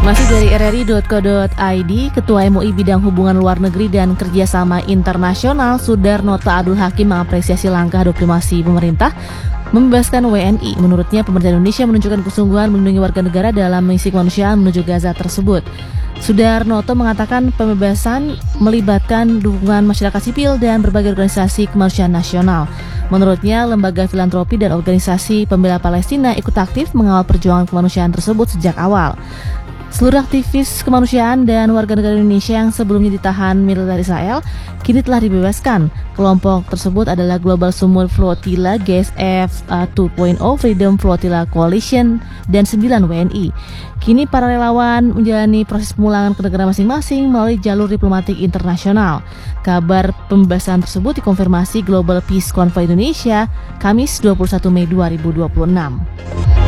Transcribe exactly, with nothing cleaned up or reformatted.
Masih dari r r i titik co titik i d, Ketua M U I Bidang Hubungan Luar Negeri dan Kerjasama Internasional Sudarnoto Abdul Hakim mengapresiasi langkah diplomasi pemerintah membebaskan W N I. Menurutnya, pemerintah Indonesia menunjukkan kesungguhan melindungi warga negara dalam misi kemanusiaan menuju Gaza tersebut. Sudarnoto mengatakan pembebasan melibatkan dukungan masyarakat sipil dan berbagai organisasi kemanusiaan nasional. Menurutnya, lembaga filantropi dan organisasi pembela Palestina ikut aktif mengawal perjuangan kemanusiaan tersebut sejak awal. Seluruh aktivis kemanusiaan dan warga negara Indonesia yang sebelumnya ditahan militer Israel kini telah dibebaskan. Kelompok tersebut adalah Global Sumur Flotilla, G S F uh, dua titik nol, Freedom Flotilla Coalition, dan sembilan W N I. Kini para relawan menjalani proses pemulangan ke negara masing-masing melalui jalur diplomatik internasional. Kabar pembebasan tersebut dikonfirmasi Global Peace Convoy Indonesia Kamis dua puluh satu Mei dua ribu dua puluh enam.